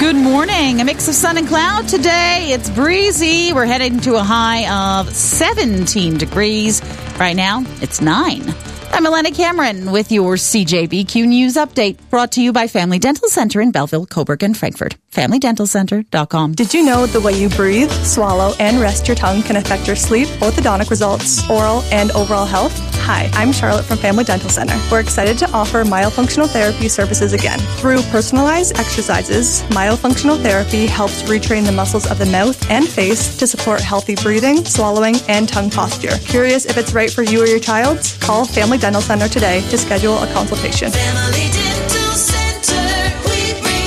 Good morning. A mix of sun and cloud today. It's breezy. We're heading to a high of 17 degrees. Right now, it's 9. I'm Elena Cameron with your CJBQ News Update, brought to you by Family Dental Center in Belleville, Cobourg, and Frankfurt. FamilyDentalCenter.com. Did you know the way you breathe, swallow, and rest your tongue can affect your sleep, orthodontic results, oral, and overall health? Hi, I'm Charlotte from Family Dental Center. We're excited to offer myofunctional therapy services again. Through personalized exercises, myofunctional therapy helps retrain the muscles of the mouth and face to support healthy breathing, swallowing, and tongue posture. Curious if it's right for you or your child? Call Family Dental Center today to schedule a consultation. Family Dental Center, we bring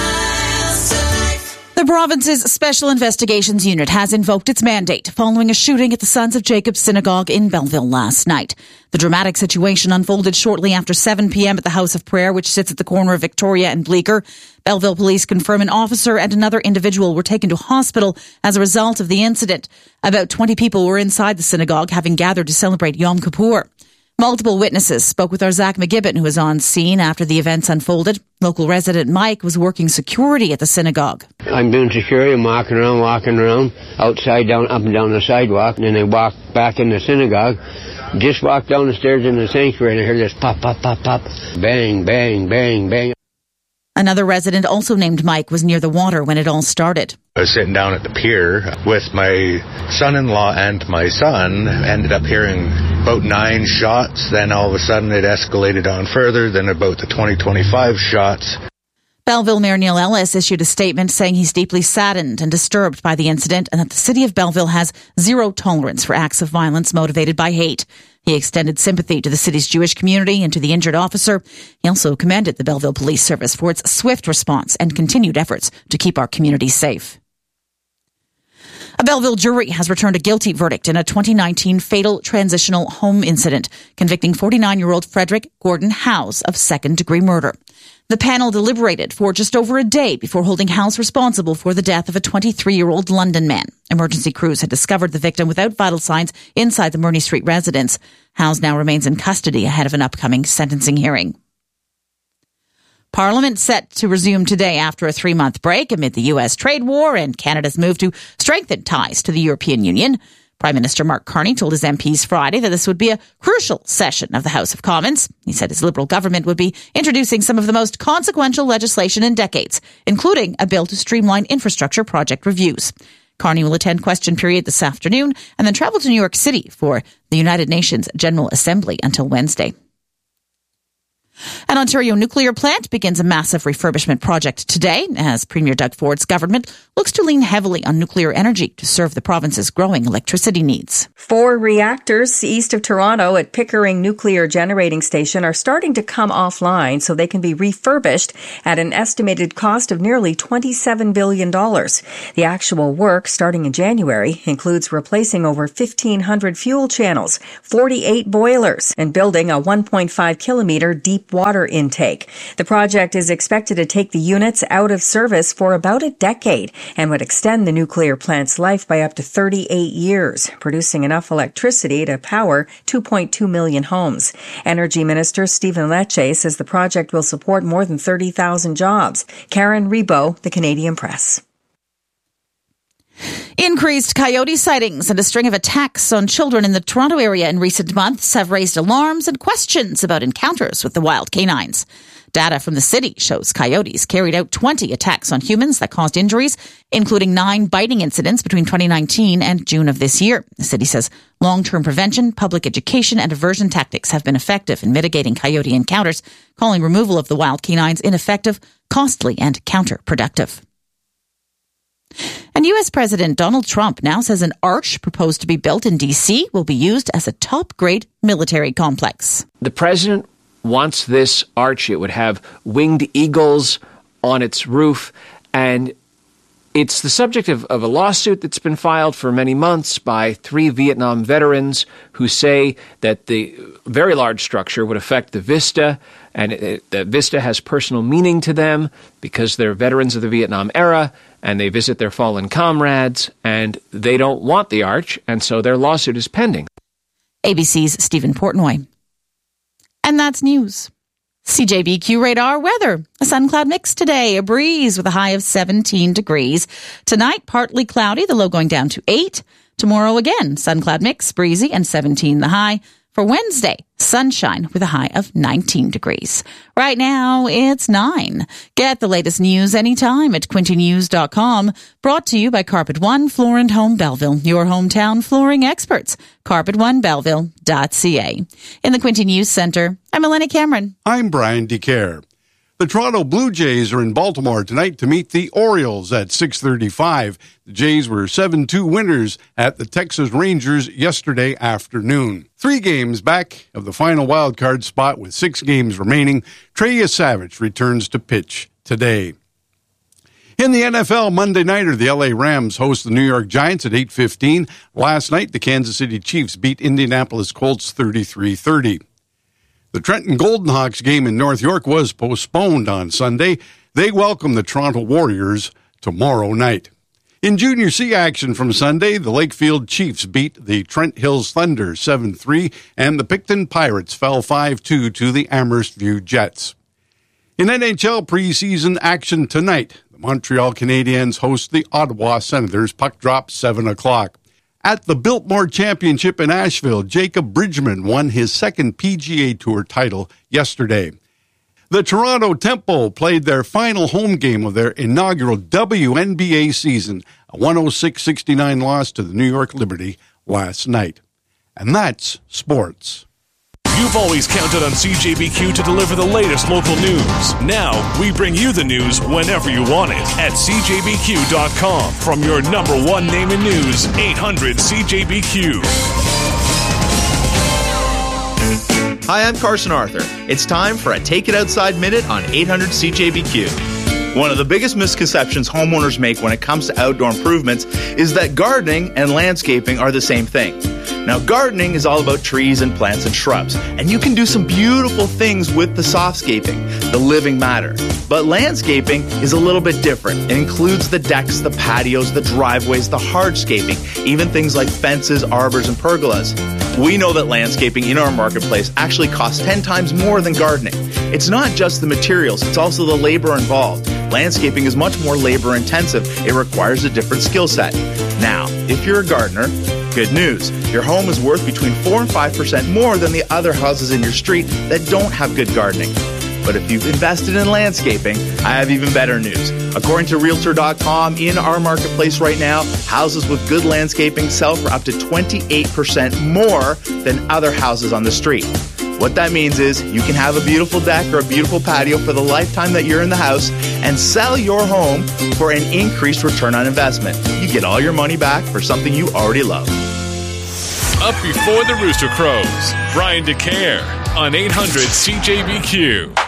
smiles to life. The province's Special Investigations Unit has invoked its mandate following a shooting at the Sons of Jacob Synagogue in Belleville last night. The dramatic situation unfolded shortly after 7 p.m. at the House of Prayer, which sits at the corner of Victoria and Bleecker. Belleville police confirm an officer and another individual were taken to hospital as a result of the incident. About 20 people were inside the synagogue, having gathered to celebrate Yom Kippur. Multiple witnesses spoke with our Zach McGibbon, who was on scene after the events unfolded. Local resident Mike was working security at the synagogue. I'm doing security. I'm walking around, outside, up and down the sidewalk, and then I walk back in the synagogue. Just walked down the stairs in the sanctuary, and I heard this pop, pop, pop, pop, bang, bang, bang, bang. Another resident, also named Mike, was near the water when it all started. I was sitting down at the pier with my son-in-law and my son. Ended up hearing about 9 shots. Then all of a sudden it escalated on further. Then about the 20-25 shots. Belleville Mayor Neil Ellis issued a statement saying he's deeply saddened and disturbed by the incident and that the city of Belleville has zero tolerance for acts of violence motivated by hate. He extended sympathy to the city's Jewish community and to the injured officer. He also commended the Belleville Police Service for its swift response and continued efforts to keep our community safe. A Belleville jury has returned a guilty verdict in a 2019 fatal transitional home incident, convicting 49-year-old Frederick Gordon Howes of second-degree murder. The panel deliberated for just over a day before holding Howes responsible for the death of a 23-year-old London man. Emergency crews had discovered the victim without vital signs inside the Murney Street residence. Howes now remains in custody ahead of an upcoming sentencing hearing. Parliament set to resume today after a 3-month break amid the U.S. trade war and Canada's move to strengthen ties to the European Union. Prime Minister Mark Carney told his MPs Friday that this would be a crucial session of the House of Commons. He said his Liberal government would be introducing some of the most consequential legislation in decades, including a bill to streamline infrastructure project reviews. Carney will attend question period this afternoon and then travel to New York City for the United Nations General Assembly until Wednesday. An Ontario nuclear plant begins a massive refurbishment project today as Premier Doug Ford's government looks to lean heavily on nuclear energy to serve the province's growing electricity needs. 4 reactors east of Toronto at Pickering Nuclear Generating Station are starting to come offline so they can be refurbished at an estimated cost of nearly $27 billion. The actual work, starting in January, includes replacing over 1,500 fuel channels, 48 boilers, and building a 1.5-kilometer deep water intake. The project is expected to take the units out of service for about a decade and would extend the nuclear plant's life by up to 38 years, producing enough electricity to power 2.2 million homes. Energy Minister Stephen Lecce says the project will support more than 30,000 jobs. Karen Rebo, The Canadian Press. Increased coyote sightings and a string of attacks on children in the Toronto area in recent months have raised alarms and questions about encounters with the wild canines. Data from the city shows coyotes carried out 20 attacks on humans that caused injuries, including 9 biting incidents between 2019 and June of this year. The city says long-term prevention, public education, and aversion tactics have been effective in mitigating coyote encounters, calling removal of the wild canines ineffective, costly, and counterproductive. And U.S. President Donald Trump now says an arch proposed to be built in D.C. will be used as a top-grade military complex. The president wants this arch. It would have winged eagles on its roof, and it's the subject of a lawsuit that's been filed for many months by 3 Vietnam veterans who say that the very large structure would affect the vista, and the vista has personal meaning to them because they're veterans of the Vietnam era, and they visit their fallen comrades, and they don't want the arch, and so their lawsuit is pending. ABC's Stephen Portnoy. And that's news. CJBQ radar weather. A sun cloud mix today, a breeze with a high of 17 degrees. Tonight, partly cloudy, the low going down to 8. Tomorrow again, sun cloud mix, breezy and 17 the high. For Wednesday, sunshine with a high of 19 degrees. Right now, it's 9. Get the latest news anytime at quintynews.com. Brought to you by Carpet One Floor and Home Belleville, your hometown flooring experts. CarpetOneBelleville.ca. In the Quinty News Center, I'm Elena Cameron. I'm Brian DeCare. The Toronto Blue Jays are in Baltimore tonight to meet the Orioles at 6:35. The Jays were 7-2 winners at the Texas Rangers yesterday afternoon. 3 games back of the final wildcard spot with 6 games remaining. Trey Savage returns to pitch today. In the NFL, Monday nighter, the LA Rams host the New York Giants at 8:15. Last night, the Kansas City Chiefs beat Indianapolis Colts 33-30. The Trenton Golden Hawks game in North York was postponed on Sunday. They welcome the Toronto Warriors tomorrow night. In Junior C action from Sunday, the Lakefield Chiefs beat the Trent Hills Thunder 7-3, and the Picton Pirates fell 5-2 to the Amherst View Jets. In NHL preseason action tonight, the Montreal Canadiens host the Ottawa Senators. Puck drop 7 o'clock. At the Biltmore Championship in Asheville, Jacob Bridgman won his second PGA Tour title yesterday. The Toronto Temple played their final home game of their inaugural WNBA season, a 106-69 loss to the New York Liberty last night. And that's sports. You've always counted on CJBQ to deliver the latest local news. Now, we bring you the news whenever you want it at CJBQ.com. From your number one name in news, 800 CJBQ. Hi, I'm Carson Arthur. It's time for a Take It Outside Minute on 800 CJBQ. One of the biggest misconceptions homeowners make when it comes to outdoor improvements is that gardening and landscaping are the same thing. Now, gardening is all about trees and plants and shrubs, and you can do some beautiful things with the softscaping, the living matter. But landscaping is a little bit different. It includes the decks, the patios, the driveways, the hardscaping, even things like fences, arbors, and pergolas. We know that landscaping in our marketplace actually costs 10 times more than gardening. It's not just the materials, it's also the labor involved. Landscaping is much more labor intensive. It requires a different skill set. Now, if you're a gardener, good news. Your home is worth between 4 and 5% more than the other houses in your street that don't have good gardening. But if you've invested in landscaping, I have even better news. According to Realtor.com, in our marketplace right now, houses with good landscaping sell for up to 28% more than other houses on the street. What that means is you can have a beautiful deck or a beautiful patio for the lifetime that you're in the house and sell your home for an increased return on investment. You get all your money back for something you already love. Up before the rooster crows, Brian DeCare on 800 CJBQ.